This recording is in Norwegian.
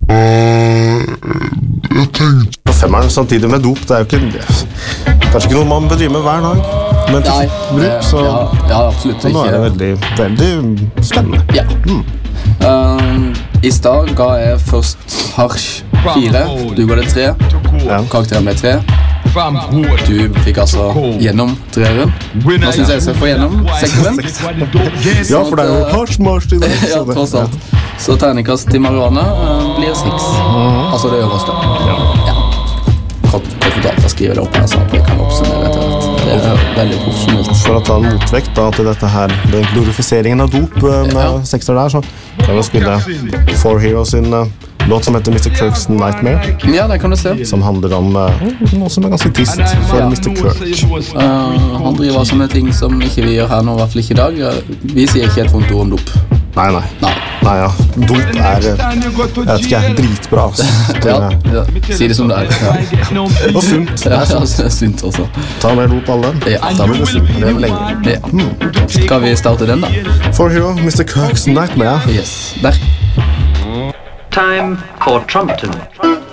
Jeg tenkte femmeren samtidig med dop, det jo ikke kanskje ikke noe man bedriver med hver dag, men til bruk, så ja, absolutt nå det veldig, veldig spennende. Ja. I stad ga jeg først Harsh 4, du ga det 3, karakteren ble 3. Du fikk altså gjennom 3-eren. Nå synes jeg skal få gjennom 6-eren. Ja, for det jo Harsh-marsch i det. Ja, tross alt. Så terningkast til marihuana blir 6. Altså det øverste. Ja. Kort fortalt, jeg skriver det opp her, så jeg kan oppsummere etter hvert. Det veldig profesjonelt. For å ta en motvekt da, til dette her, den glorifiseringen av dop med 6-er der, så kan vi spille 4 Heroes sin låt som heter Mr. Kirk's Nightmare. Ja, det kan du se. Som handler om noe som ganske trist for Mr. Kirk. Han driver sånne ting som ikke vi gjør her nå, i hvert fall ikke i dag. Vi sier ikke et vondt ord om dop. Nei, ja. Dop jeg vet ikke, dritbra. Ja, si det som det ja. Og sunt. Ja, sunt også. Ta mer dop alle. Ja. Da blir det sunt. Det lenge. Ja. Skal vi starte den da? 4 Hero, Mr. Kirk's Nightmare. Yes, der. Time for Trumpton.